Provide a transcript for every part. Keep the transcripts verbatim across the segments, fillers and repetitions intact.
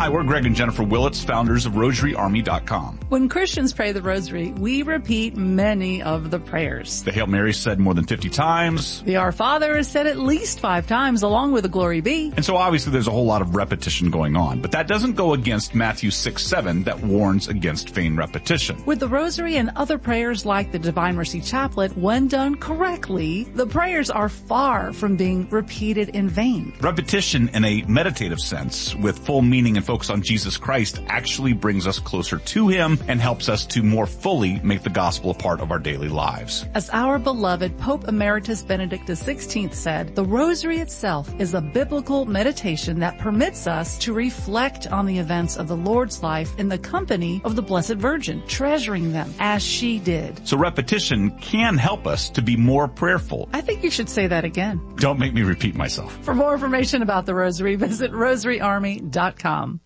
Hi, we're Greg and Jennifer Willits, founders of Rosary Army dot com. When Christians pray the Rosary, we repeat many of the prayers. The Hail Mary is said more than fifty times. The Our Father is said at least five times, along with the Glory Be. And so obviously there's a whole lot of repetition going on. But that doesn't go against Matthew six seven that warns against vain repetition. With the Rosary and other prayers like the Divine Mercy Chaplet, when done correctly, the prayers are far from being repeated in vain. Repetition in a meditative sense, with full meaning and focus on Jesus Christ, actually brings us closer to Him and helps us to more fully make the gospel a part of our daily lives. As our beloved Pope Emeritus Benedict the sixteenth said, the Rosary itself is a biblical meditation that permits us to reflect on the events of the Lord's life in the company of the Blessed Virgin, treasuring them as she did. So repetition can help us to be more prayerful. I think you should say that again. Don't make me repeat myself. For more information about the Rosary, visit Rosary Army dot com.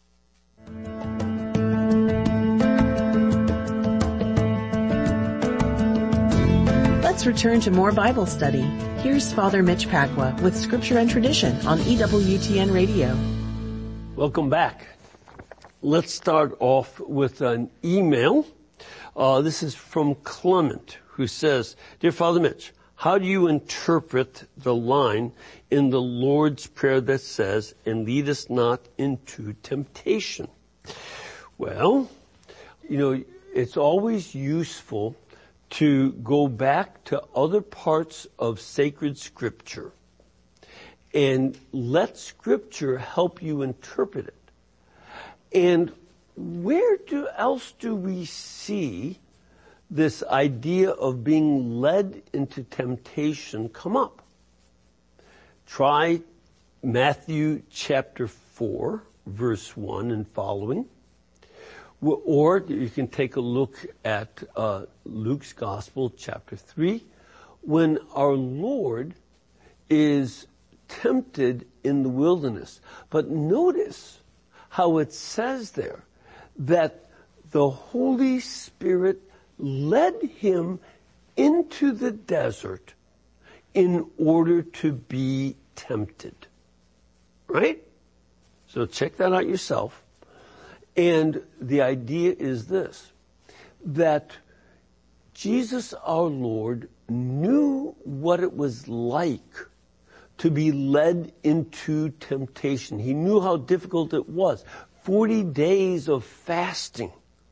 Let's return to more Bible study. Here's Father Mitch Pacwa with Scripture and Tradition on E W T N Radio. Welcome back. Let's start off with an email. Uh, this is from Clement, who says, Dear Father Mitch, how do you interpret the line in the Lord's Prayer that says, and lead us not into temptation? Well, you know, it's always useful to go back to other parts of sacred Scripture and let Scripture help you interpret it. And where do else do we see this idea of being led into temptation come up? Try Matthew chapter four, verse one and following. Or you can take a look at uh, Luke's Gospel, chapter three, when our Lord is tempted in the wilderness. But notice how it says there that the Holy Spirit led him into the desert in order to be tempted. Right? So check that out yourself. And the idea is this, that Jesus our Lord knew what it was like to be led into temptation. He knew how difficult it was. Forty days of fasting.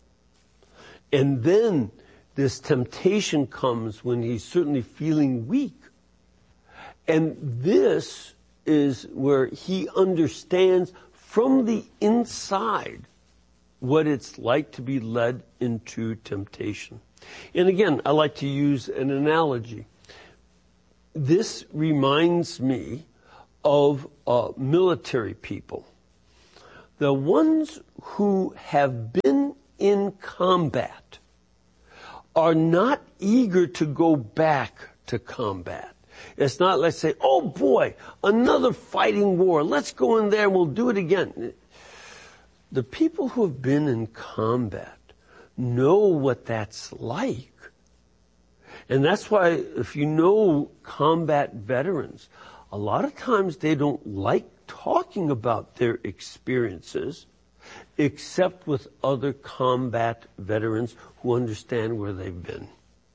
And then this temptation comes when he's certainly feeling weak. And this is where he understands from the inside what it's like to be led into temptation. And again, I like to use an analogy. This reminds me of uh, military people. The ones who have been in combat are not eager to go back to combat. It's not like say, oh boy, another fighting war. Let's go in there and we'll do it again. The people who have been in combat know what that's like. And that's why if you know combat veterans, a lot of times they don't like talking about their experiences except with other combat veterans who understand where they've been.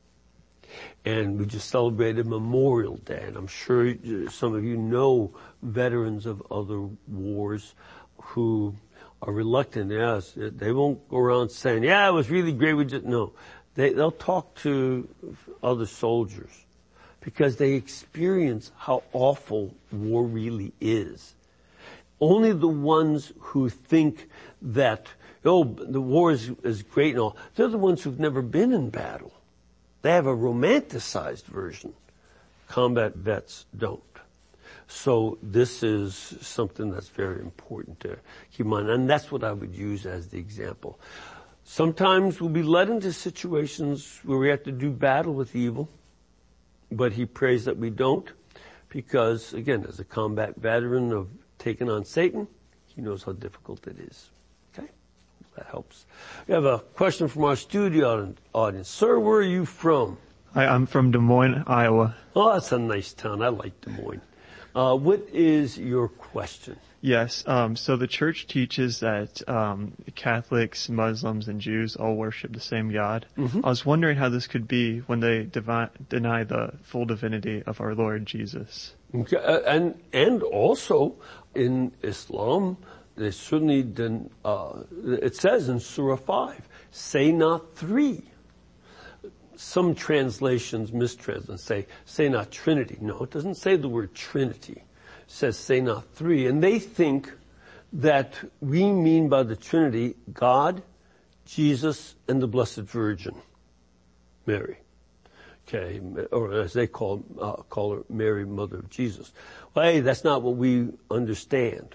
And we just celebrated Memorial Day, and I'm sure some of you know veterans of other wars who are reluctant. Yes, they won't go around saying, yeah, it was really great. We just, no. They, they'll talk to other soldiers because they experience how awful war really is. Only the ones who think that, oh, the war is, is great and all, they're the ones who've never been in battle. They have a romanticized version. Combat vets don't. So this is something that's very important to keep in mind. And that's what I would use as the example. Sometimes we'll be led into situations where we have to do battle with evil, but he prays that we don't because, again, as a combat veteran of taking on Satan, he knows how difficult it is. Okay? That helps. We have a question from our studio audience. Sir, where are you from? Hi, I'm from Des Moines, Iowa. Oh, that's a nice town. I like Des Moines. Uh, what is your question? Yes. Um, so the church teaches that um, Catholics, Muslims, and Jews all worship the same God. Mm-hmm. I was wondering how this could be when they devi- deny the full divinity of our Lord Jesus. Okay. Uh, and and also in Islam, they certainly didn't. Uh, it says in Surah five, "Say not three." Some translations mistranslate and say, "Say not Trinity." No, it doesn't say the word Trinity. It says, "Say not three." And they think that we mean by the Trinity God, Jesus, and the Blessed Virgin, Mary. Okay, or as they call uh, call her, Mary, Mother of Jesus. Well, hey, that's not what we understand.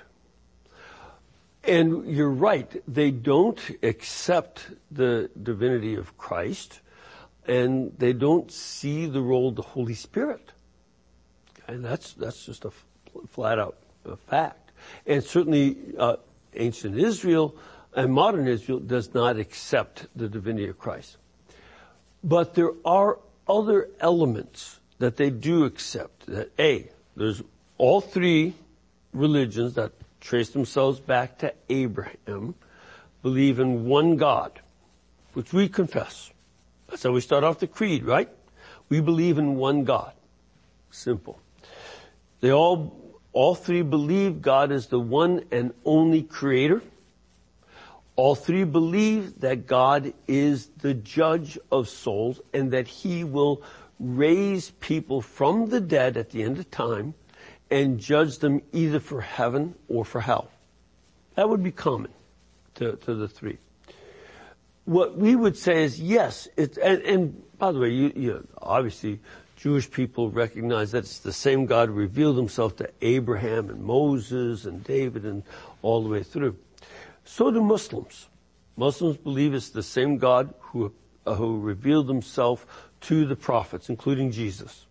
And you're right, they don't accept the divinity of Christ, and they don't see the role of the Holy Spirit. And that's that's just a f- flat out uh, fact. And certainly uh, ancient Israel and modern Israel does not accept the divinity of Christ. But there are other elements that they do accept. That A, there's all three religions that trace themselves back to Abraham, believe in one God, which we confess. That's how we start off the creed, right? We believe in one God. Simple. They all, all three believe God is the one and only creator. All three believe that God is the judge of souls and that he will raise people from the dead at the end of time and judge them either for heaven or for hell. That would be common to, to the three. What we would say is yes, it's, and, and by the way, you, you, obviously Jewish people recognize that it's the same God who revealed himself to Abraham and Moses and David and all the way through. So do Muslims. Muslims believe it's the same God who, uh, who revealed himself to the prophets, including Jesus.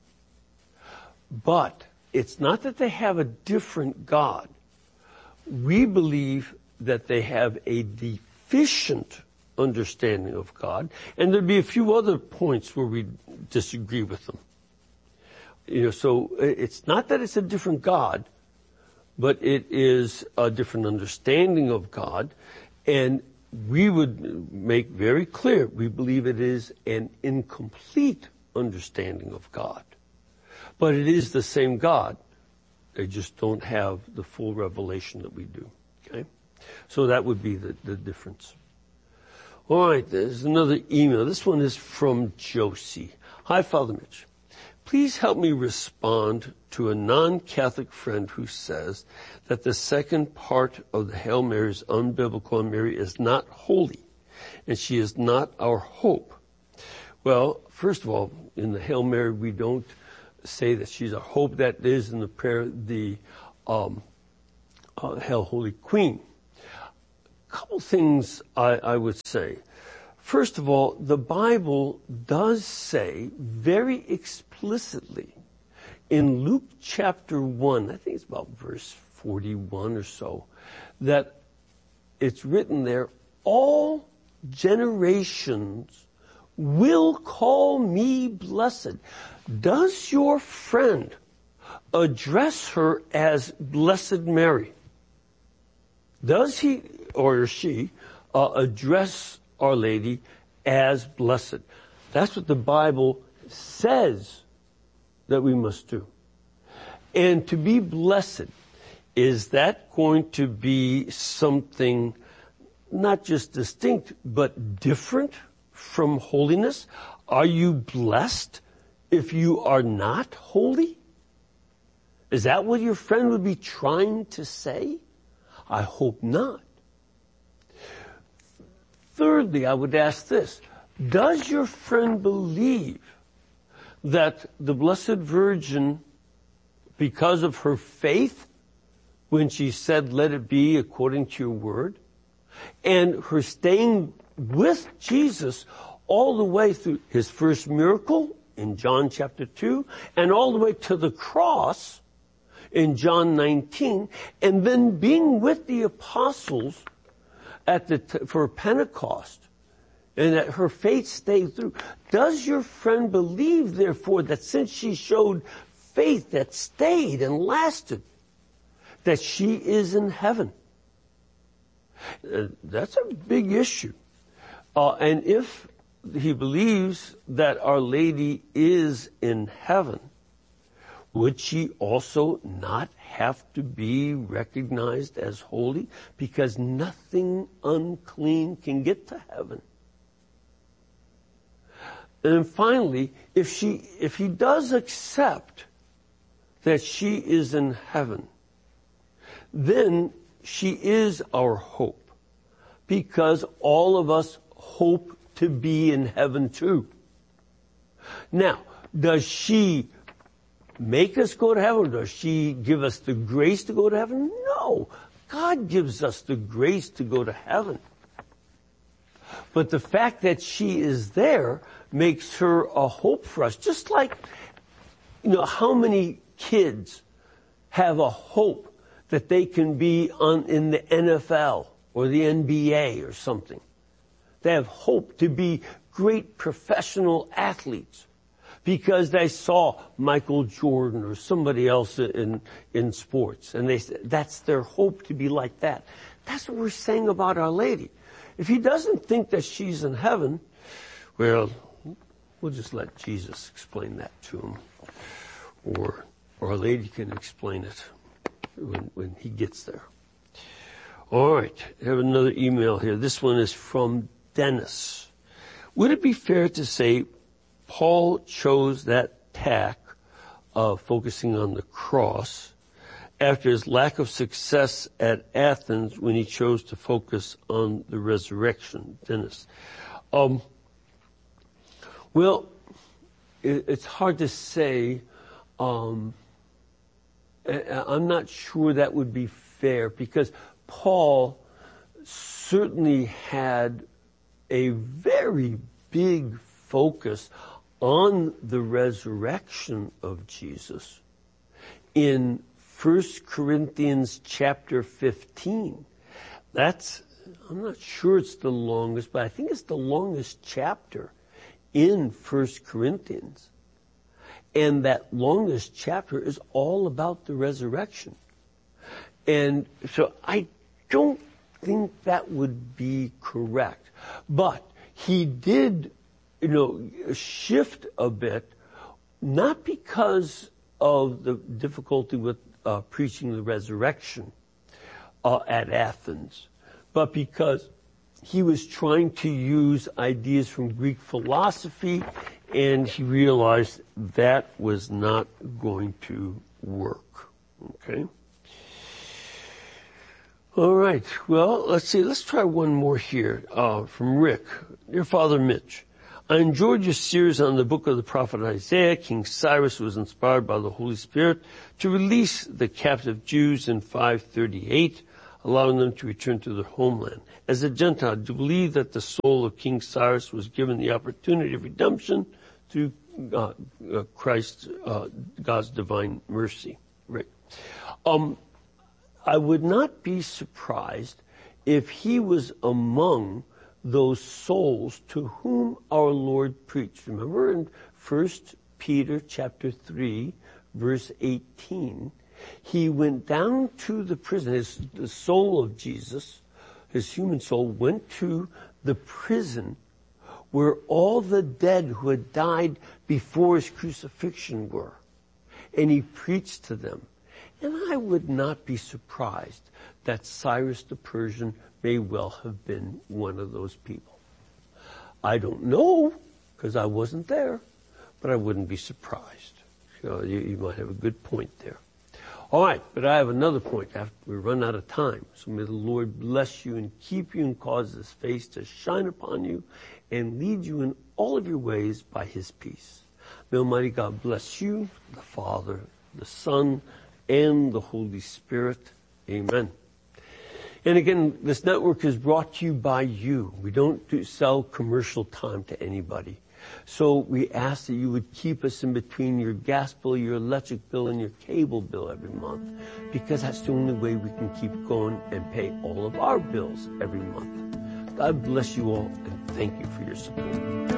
But it's not that they have a different God. We believe that they have a deficient understanding of God, and there'd be a few other points where we disagree with them. You know, so it's not that it's a different God, but it is a different understanding of God, and we would make very clear we believe it is an incomplete understanding of God. But it is the same God. They just don't have the full revelation that we do. Okay? So that would be the, the difference. All right, there's another email. This one is from Josie. Hi, Father Mitch. Please help me respond to a non-Catholic friend who says that the second part of the Hail Mary is unbiblical and Mary is not holy, and she is not our hope. Well, first of all, in the Hail Mary, we don't say that she's our hope. That is in the prayer, the um, uh, Hail Holy Queen. A couple things I, I would say. First of all, the Bible does say very explicitly in Luke chapter one, I think it's about verse forty-one or so, that it's written there, all generations will call me blessed. Does your friend address her as Blessed Mary? Does he or she uh, address Our Lady as blessed? That's what the Bible says that we must do. And to be blessed, is that going to be something not just distinct, but different from holiness? Are you blessed if you are not holy? Is that what your friend would be trying to say? I hope not. Thirdly, I would ask this. Does your friend believe that the Blessed Virgin, because of her faith, when she said, let it be according to your word, and her staying with Jesus all the way through his first miracle in John chapter two, and all the way to the cross in John nineteen, and then being with the apostles at the t- for Pentecost, and that her faith stayed through. Does your friend believe, therefore, that since she showed faith that stayed and lasted, that she is in heaven. Uh, that's a big issue. Uh, and if he believes that Our Lady is in heaven, would she also not have to be recognized as holy? Because nothing unclean can get to heaven. And then finally, if she, if he does accept that she is in heaven, then she is our hope, because all of us hope to be in heaven too. Now, does she make us go to heaven? Does she give us the grace to go to heaven? No. God gives us the grace to go to heaven. But the fact that she is there makes her a hope for us. Just like, you know, how many kids have a hope that they can be on in the N F L or the N B A or something. They have hope to be great professional athletes because they saw Michael Jordan or somebody else in, in sports. And they said, that's their hope, to be like that. That's what we're saying about Our Lady. If he doesn't think that she's in heaven, well, we'll just let Jesus explain that to him. Or Our Lady can explain it when, when he gets there. All right, I have another email here. This one is from Dennis. Would it be fair to say Paul chose that tack of focusing on the cross after his lack of success at Athens when he chose to focus on the resurrection? Dennis. Um, well, it, it's hard to say. Um, I'm not sure that would be fair, because Paul certainly had a very big focus on the resurrection of Jesus in First Corinthians chapter fifteen. That's, I'm not sure it's the longest, but I think it's the longest chapter in First Corinthians. And that longest chapter is all about the resurrection. And so I don't think that would be correct. But he did, you know, shift a bit, not because of the difficulty with uh, preaching the resurrection uh, at Athens, but because he was trying to use ideas from Greek philosophy, and he realized that was not going to work. Okay? All right. Well, let's see. Let's try one more here uh, from Rick. Dear Father Mitch, I enjoyed your series on the book of the prophet Isaiah. King Cyrus was inspired by the Holy Spirit to release the captive Jews in five thirty-eight, allowing them to return to their homeland. As a Gentile, do you believe that the soul of King Cyrus was given the opportunity of redemption through uh, uh, Christ, uh, God's divine mercy? Right. Um, I would not be surprised if he was among those souls to whom our Lord preached. Remember in First Peter chapter three, verse eighteen, he went down to the prison. His, the soul of Jesus, his human soul, went to the prison where all the dead who had died before his crucifixion were. And he preached to them. And I would not be surprised that Cyrus the Persian may well have been one of those people. I don't know, because I wasn't there, but I wouldn't be surprised. So you, you might have a good point there. All right, but I have another point after we run out of time. So may the Lord bless you and keep you and cause his face to shine upon you and lead you in all of your ways by his peace. May Almighty God bless you, the Father, the Son, and the Holy Spirit. Amen. And again, this network is brought to you by you. We don't do sell commercial time to anybody. So we ask that you would keep us in between your gas bill, your electric bill, and your cable bill every month, because that's the only way we can keep going and pay all of our bills every month. God bless you all, and thank you for your support.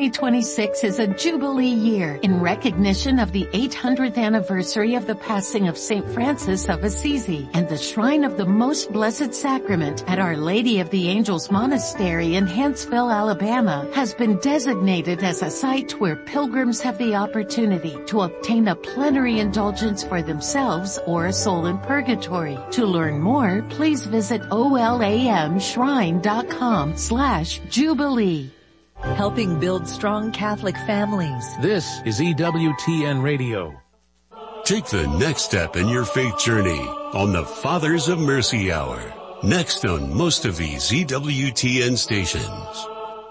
twenty twenty-six is a Jubilee year in recognition of the eight hundredth anniversary of the passing of Saint Francis of Assisi, and the Shrine of the Most Blessed Sacrament at Our Lady of the Angels Monastery in Huntsville, Alabama, has been designated as a site where pilgrims have the opportunity to obtain a plenary indulgence for themselves or a soul in purgatory. To learn more, please visit olamshrine.com slash Jubilee. Helping build strong Catholic families. This is E W T N Radio. Take the next step in your faith journey on the Fathers of Mercy Hour. Next on most of these E W T N stations.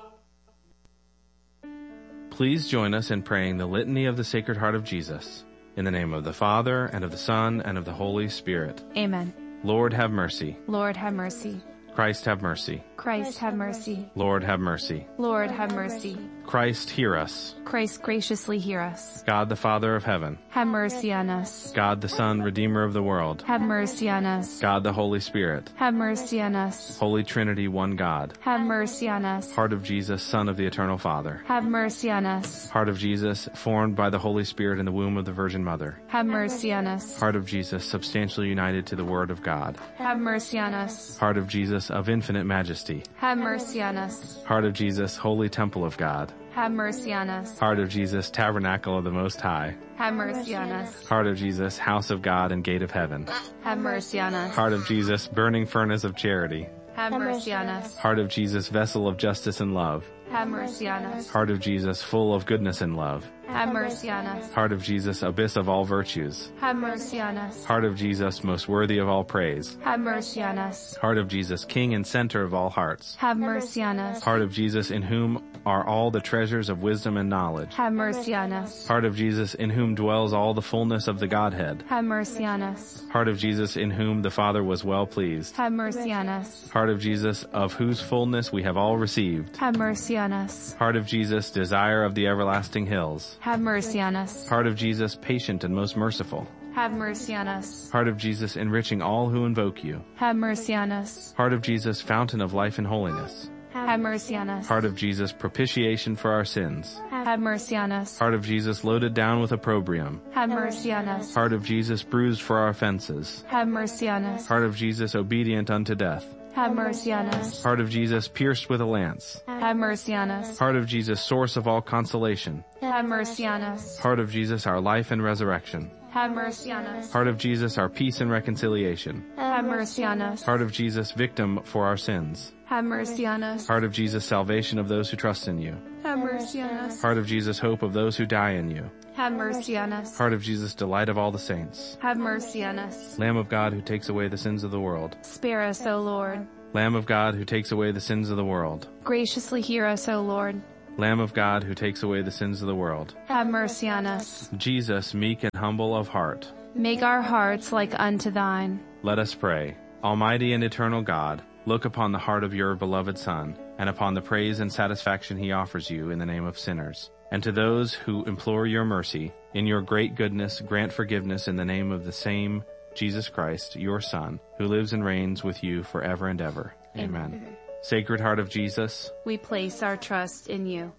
Please join us in praying the Litany of the Sacred Heart of Jesus. In the name of the Father, and of the Son, and of the Holy Spirit. Amen. Lord, have mercy. Lord, have mercy. Christ, have mercy. Christ, have mercy. Lord, have mercy. Lord, have mercy. Christ, hear us. Christ, graciously hear us. God the Father of heaven. Have mercy on us. God the Son, Redeemer of the world. Have mercy on us. God the Holy Spirit. Have mercy on us. Holy Trinity, one God. Have mercy on us. Heart of Jesus, Son of the Eternal Father. Have mercy on us. Heart of Jesus, formed by the Holy Spirit in the womb of the Virgin Mother. Have mercy on us. Heart of Jesus, substantially united to the Word of God. Have mercy on us. Heart of Jesus, of infinite majesty. Have mercy on us. Heart of Jesus, holy temple of God. Have mercy on us. Heart of Jesus, tabernacle of the Most High. Have mercy on us. Heart of Jesus, house of God and gate of heaven. Have mercy on us. Heart of Jesus, burning furnace of charity. Have mercy on us. Heart of Jesus, vessel of justice and love. Have mercy on us. Heart of Jesus, full of goodness and love. Have mercy on us. Heart of Jesus, abyss of all virtues. Have mercy on us. Heart of Jesus, most worthy of all praise. Have mercy on us. Heart of Jesus, king and center of all hearts. Have mercy on us. Heart of Jesus, in whom are all the treasures of wisdom and knowledge. Have mercy on us. Heart of Jesus, in whom dwells all the fullness of the Godhead. Have mercy on us. Heart of Jesus, in whom the Father was well pleased. Have mercy on us. Heart of Jesus, of whose fullness we have all received. Have mercy on us. Heart of Jesus, desire of the everlasting hills. Have mercy on us. Heart of Jesus, patient and most merciful. Have mercy on us. Heart of Jesus, enriching all who invoke you. Have mercy on us. Heart of Jesus, fountain of life and holiness. Have mercy on us. Heart of Jesus, propitiation for our sins. Have mercy on us. Heart of Jesus, loaded down with opprobrium. Have mercy on us. Heart of Jesus, bruised for our offenses. Have mercy on us. Heart of Jesus, obedient unto death. Have mercy on us. Heart of Jesus, pierced with a lance. Have mercy on us. Heart of Jesus, source of all consolation. Have mercy on us. Heart of Jesus, our life and resurrection. Have mercy on us. Heart of Jesus, our peace and reconciliation. Have mercy on us. Heart of Jesus, victim for our sins. Have mercy on us. Heart of Jesus, salvation of those who trust in you. Have mercy on us. Heart of Jesus, hope of those who die in you. Have mercy on us. Heart of Jesus, delight of all the saints. Have mercy on us. Lamb of God who takes away the sins of the world. Spare us, O Lord. Lamb of God who takes away the sins of the world. Graciously hear us, O Lord. Lamb of God who takes away the sins of the world. Have mercy on us. Jesus, meek and humble of heart. Make our hearts like unto thine. Let us pray. Almighty and eternal God, look upon the heart of your beloved Son, and upon the praise and satisfaction he offers you in the name of sinners. And to those who implore your mercy, in your great goodness grant forgiveness in the name of the same Jesus Christ, your Son, who lives and reigns with you forever and ever. Amen. Amen. Sacred Heart of Jesus, we place our trust in you.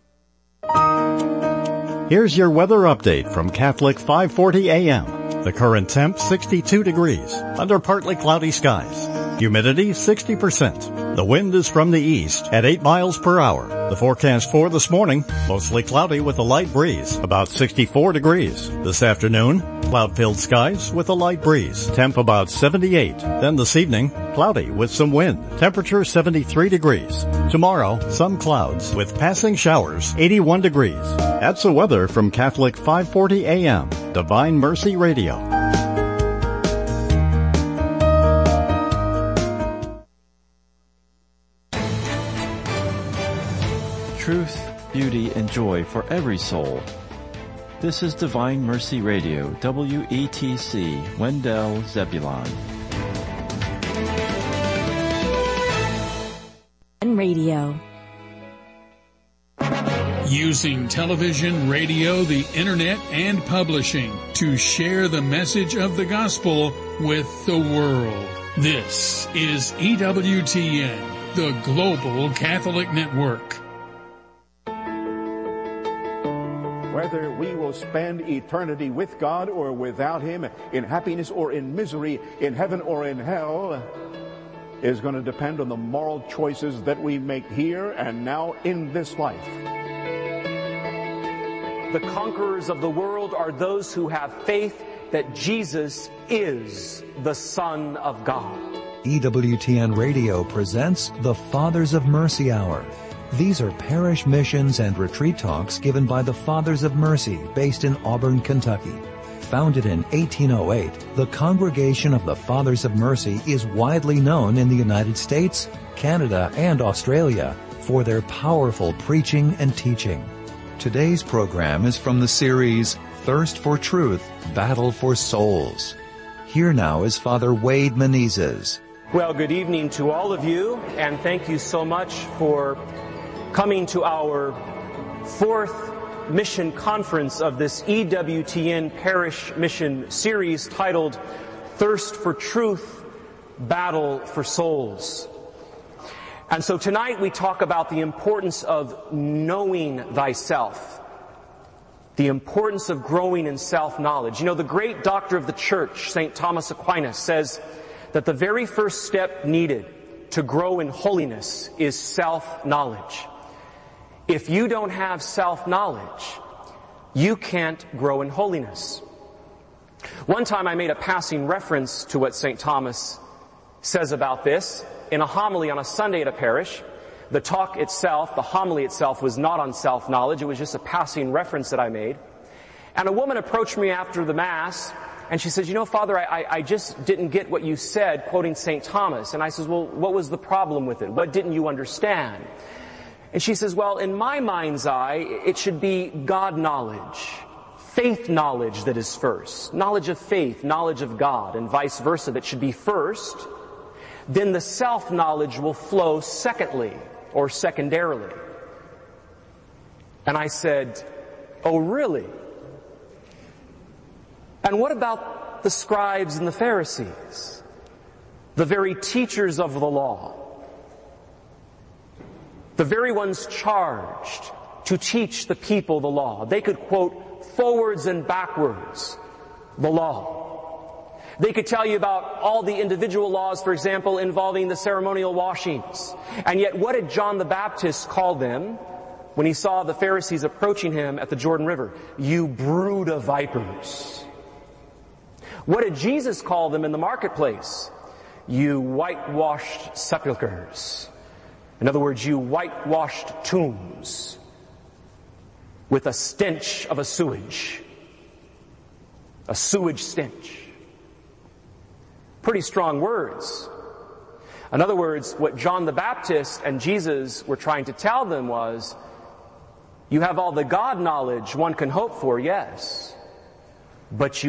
Here's your weather update from Catholic five forty A M. The current temp sixty-two degrees, under partly cloudy skies. Humidity sixty percent. The wind is from the east at eight miles per hour. The forecast for this morning, mostly cloudy with a light breeze, about sixty-four degrees. This afternoon, cloud-filled skies with a light breeze, temp about seventy-eight. Then this evening, cloudy with some wind, temperature seventy-three degrees. Tomorrow, some clouds with passing showers, eighty-one degrees. That's the weather from Catholic five forty A M, Divine Mercy Radio. Truth, beauty, and joy for every soul. This is Divine Mercy Radio, W E T C, Wendell, Zebulon. Radio. Using television, radio, the internet, and publishing to share the message of the gospel with the world. This is E W T N, the Global Catholic Network. Whether we will spend eternity with God or without Him, in happiness or in misery, in heaven or in hell, is going to depend on the moral choices that we make here and now in this life. The conquerors of the world are those who have faith that Jesus is the Son of God. E W T N Radio presents the Fathers of Mercy Hour. These are parish missions and retreat talks given by the Fathers of Mercy based in Auburn, Kentucky. Founded in eighteen oh eight, the Congregation of the Fathers of Mercy is widely known in the United States, Canada, and Australia for their powerful preaching and teaching. Today's program is from the series Thirst for Truth, Battle for Souls. Here now is Father Wade Menezes. Well, good evening to all of you, and thank you so much for coming to our fourth mission conference of this E W T N Parish Mission Series titled Thirst for Truth, Battle for Souls. And so tonight we talk about the importance of knowing thyself, the importance of growing in self-knowledge. You know, the great doctor of the church, Saint Thomas Aquinas, says that the very first step needed to grow in holiness is self-knowledge. If you don't have self-knowledge, you can't grow in holiness. One time I made a passing reference to what Saint Thomas says about this in a homily on a Sunday at a parish. The talk itself, the homily itself, was not on self-knowledge. It was just a passing reference that I made. And a woman approached me after the Mass, and she says, you know, Father, I, I just didn't get what you said, quoting Saint Thomas. And I says, well, what was the problem with it? What didn't you understand? And she says, well, in my mind's eye, it should be God knowledge, faith knowledge that is first. Knowledge of faith, knowledge of God, and vice versa, that should be first. Then the self-knowledge will flow secondly, or secondarily. And I said, oh, really? And what about the scribes and the Pharisees, the very teachers of the law? The very ones charged to teach the people the law. They could quote forwards and backwards the law. They could tell you about all the individual laws, for example, involving the ceremonial washings. And yet what did John the Baptist call them when he saw the Pharisees approaching him at the Jordan River? You brood of vipers. What did Jesus call them in the marketplace? You whitewashed sepulchres. In other words, you whitewashed tombs with a stench of a sewage. A sewage stench. Pretty strong words. In other words, what John the Baptist and Jesus were trying to tell them was, you have all the God knowledge one can hope for, yes, but you